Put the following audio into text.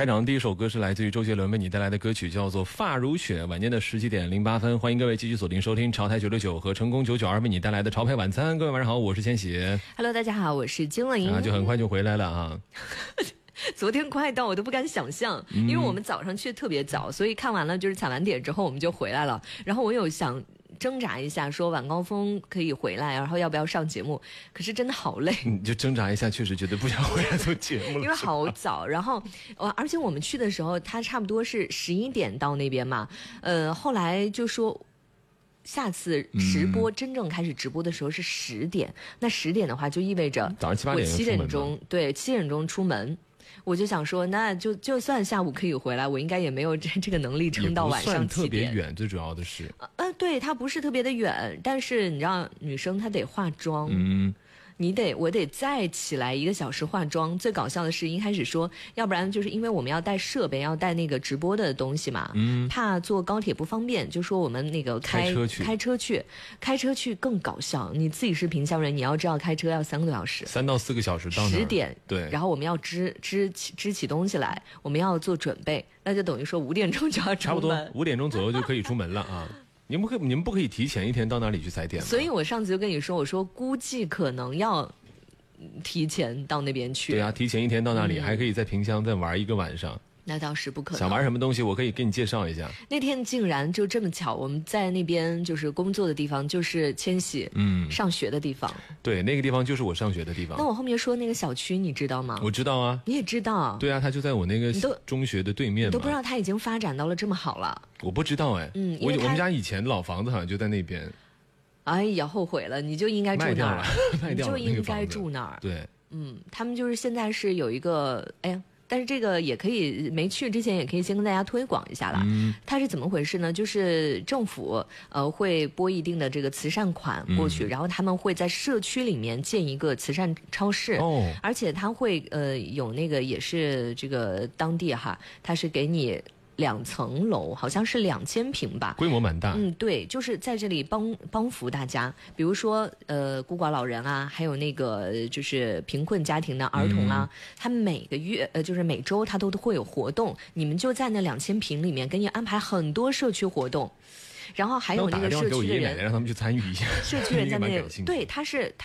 开场第一首歌是来自于周杰伦为你带来的歌曲，叫做《发如雪》。晚间的17点08分，欢迎各位继续锁定收听潮台969和成功992为你带来的潮牌晚餐。各位晚上好，我是千玺。 Hello， 大家好，我是金玲。 就很快就回来了啊。 昨天快到我都不敢想象，因为我们早上去的特别早，所以看完了就是踩完点之后我们就回来了。然后我有想挣扎一下，说晚高峰可以回来，然后要不要上节目？可是真的好累。 你就挣扎一下，确实觉得不想回来做节目了， 因为好早。然后，而且我们去的时候，他差不多是11点到那边嘛。后来就说，下次直播真正开始直播的时候是10点。那10点的话，就意味着早上7、8点 7点钟，对，7点钟出门。我就想说，那就算下午可以回来，我应该也没有这个能力撑到晚上7点。 也不算特别远，最主要的是， 对，它不是特别的远，但是你知道，女生她得化妆，我得再起来1个小时化妆。最搞笑的是，一开始说，要不然就是因为我们要带设备，要带那个直播的东西嘛，怕坐高铁不方便，就说我们那个开车去更搞笑。你自己是萍乡人，你要知道开车要3个多小时 ，3到4个小时到那儿。 10点， 对， 然后我们要支起东西来，我们要做准备，那就等于说5点钟就要出门， 差不多5点钟左右就可以出门了啊。你们不可以提前1天到那里去踩点吗？ 所以我上次就跟你说，我说估计可能要提前到那边去。 对啊，提前1天到那里，还可以在萍乡再玩1个晚上。 那倒是不可能。 想玩什么东西，我可以给你介绍一下。 那天竟然就这么巧，我们在那边就是工作的地方，就是千玺上学的地方。 对，那个地方就是我上学的地方。 那我后面说那个小区，你知道吗？ 我知道啊。 你也知道？ 对啊，他就在我那个中学的对面嘛。 你都不知道他已经发展到了这么好了。 我不知道哎。我们家以前老房子好像就在那边。 哎呀，后悔了，你就应该住那儿， 卖掉了， 你就应该住那儿。 对， 他们就是现在是有一个，哎呀。但是这个也可以，没去之前也可以先跟大家推广一下啦。它是怎么回事呢？就是政府会拨一定的这个慈善款过去，然后他们会在社区里面建一个慈善超市，而且它会有那个也是这个当地哈，它是给你2层楼，好像是2000平吧， 规模蛮大。 对，就是在这里帮扶大家，比如说孤寡老人啊，还有那个就是贫困家庭的儿童啊，他每个月就是每周他都会有活动，你们就在那2000平里面给你安排很多社区活动，然后还有那个社区的人， 让他们去参与一下， 社区人在那对他是。